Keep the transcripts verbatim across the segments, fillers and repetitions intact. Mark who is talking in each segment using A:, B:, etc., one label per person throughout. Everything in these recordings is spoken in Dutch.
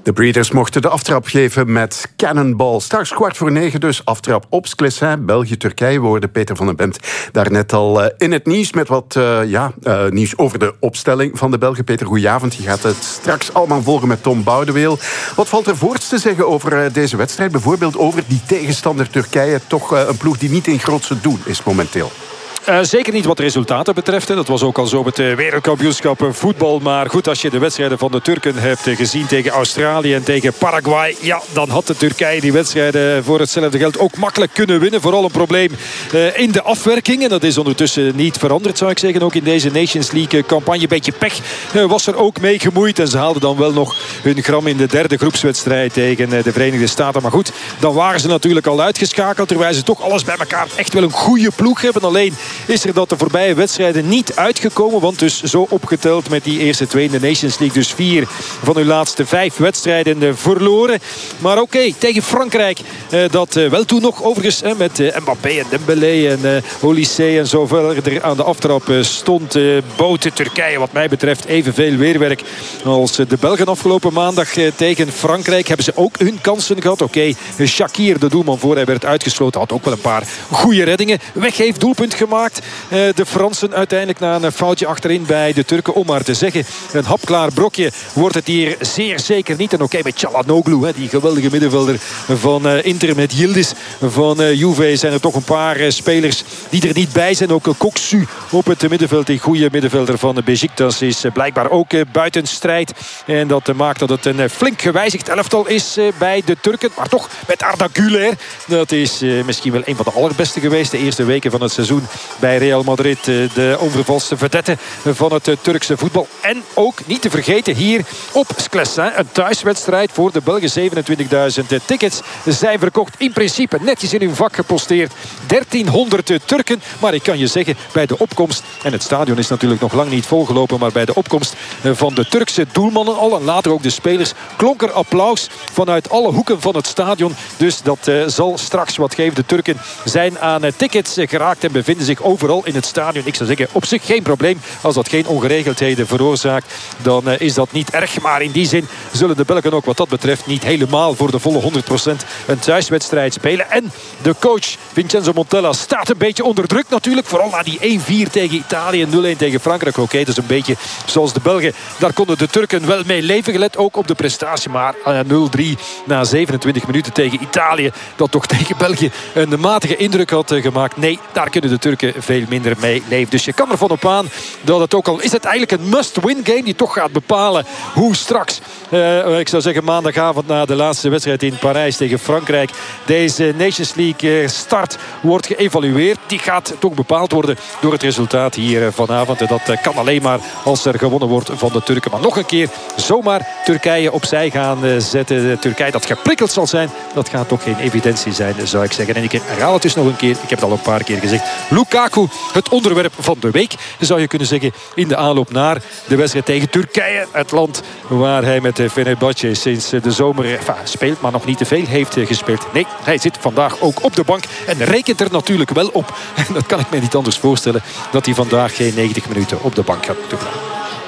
A: De Breeders mochten de aftrap geven met Cannonball. Straks kwart voor negen dus aftrap op Sclessin. België-Turkije. We hoorden Peter van den Bent daarnet al uh, in het nieuws met wat uh, ja, uh, nieuws over de opstelling van de Belgen. Peter, goedenavond. Je gaat het straks allemaal volgen met Tom Boudeweel. Wat valt er voorts te zeggen over uh, deze wedstrijd? Bijvoorbeeld over die tegenstander Turkije. Toch uh, een ploeg die niet in grootse doen is momenteel.
B: Uh, zeker niet wat de resultaten betreft. Hè. Dat was ook al zo met het wereldkampioenschap voetbal. Maar goed, als je de wedstrijden van de Turken hebt gezien tegen Australië en tegen Paraguay, ja, dan had de Turkije die wedstrijden voor hetzelfde geld ook makkelijk kunnen winnen. Vooral een probleem uh, in de afwerking. En dat is ondertussen niet veranderd, zou ik zeggen. Ook in deze Nations League campagne. Een beetje pech uh, was er ook mee gemoeid. En ze haalden dan wel nog hun gram in de derde groepswedstrijd tegen uh, de Verenigde Staten. Maar goed, dan waren ze natuurlijk al uitgeschakeld. Terwijl ze toch alles bij elkaar echt wel een goede ploeg hebben. Alleen is er dat de voorbije wedstrijden niet uitgekomen. Want dus zo opgeteld met die eerste twee in de Nations League. Dus vier van hun laatste vijf wedstrijden verloren. Maar oké, okay, tegen Frankrijk. Uh, dat uh, wel toen nog overigens uh, met uh, Mbappé en Dembélé en uh, Olysée en zo verder aan de aftrap uh, stond. Uh, bood Turkije wat mij betreft evenveel weerwerk als uh, de Belgen afgelopen maandag uh, tegen Frankrijk. Hebben ze ook hun kansen gehad. Oké, okay, Shakir, de doelman voor hij werd uitgesloten, had ook wel een paar goede reddingen. Weg heeft doelpunt gemaakt. De Fransen uiteindelijk na een foutje achterin bij de Turken. Om maar te zeggen, een hapklaar brokje wordt het hier zeer zeker niet. En oké, okay, met Çalhanoğlu, die geweldige middenvelder van Inter, met Yildiz van Juve, zijn er toch een paar spelers die er niet bij zijn. Ook Koksu op het middenveld, die goede middenvelder van Beşiktaş, is blijkbaar ook buiten strijd. En dat maakt dat het een flink gewijzigd elftal is bij de Turken. Maar toch met Arda Güler. Dat is misschien wel een van de allerbeste geweest de eerste weken van het seizoen bij Real Madrid, de onvervalste vedette van het Turkse voetbal. En ook niet te vergeten hier op Sclessin, een thuiswedstrijd voor de Belgen. zevenentwintigduizend tickets zijn verkocht. In principe netjes in hun vak geposteerd. dertienhonderd Turken. Maar ik kan je zeggen, bij de opkomst, en het stadion is natuurlijk nog lang niet volgelopen, maar bij de opkomst van de Turkse doelmannen al en later ook de spelers, klonk er applaus vanuit alle hoeken van het stadion. Dus dat uh, zal straks wat geven. De Turken zijn aan uh, tickets geraakt en bevinden zich overal in het stadion. Ik zou zeggen, op zich geen probleem. Als dat geen ongeregeldheden veroorzaakt, dan uh, is dat niet erg. Maar in die zin zullen de Belgen ook wat dat betreft niet helemaal voor de volle honderd procent een thuiswedstrijd spelen. En de coach Vincenzo Montella staat een beetje onder druk natuurlijk. Vooral na die één vier tegen Italië en nul een tegen Frankrijk. Oké, okay, dat is een beetje zoals de Belgen. Daar konden de Turken wel mee leven, gelet ook op de prestatie. Maar uh, nul drie na zevenentwintig minuten tegen Italië, dat toch tegen België een matige indruk had uh, gemaakt. Nee, daar kunnen de Turken veel minder mee leven. Dus je kan ervan op aan dat het ook al is het eigenlijk een must-win game die toch gaat bepalen hoe straks, uh, ik zou zeggen maandagavond na de laatste wedstrijd in Parijs tegen Frankrijk, deze Nations League uh, start wordt geëvalueerd. Die gaat toch bepaald worden door het resultaat hier uh, vanavond. En dat uh, kan alleen maar als er gewonnen wordt van de Turken. Maar nog een keer zomaar Turkije opzij gaan uh, zetten. Turkije dat geprikkeld zal zijn, dat gaat toch geen evidentie zijn, zou ik zeggen. En ik herhaal het dus nog een keer. Ik heb het al een paar keer gezegd. Lukaku, het onderwerp van de week, zou je kunnen zeggen, in de aanloop naar de wedstrijd tegen Turkije. Het land waar hij met Fenerbahçe sinds de zomer enfin, speelt, maar nog niet te veel heeft gespeeld. Nee, hij zit vandaag ook op de bank en rekent er natuurlijk wel op. En dat kan ik me niet anders voorstellen, dat hij vandaag geen negentig minuten op de bank gaat moeten blijven.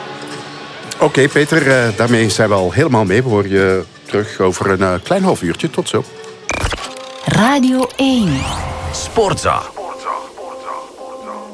A: Oké, okay, Peter, uh, daarmee zijn we al helemaal mee. We horen je terug over een uh, klein half uurtje. Tot zo.
C: Radio één.
D: Sportza.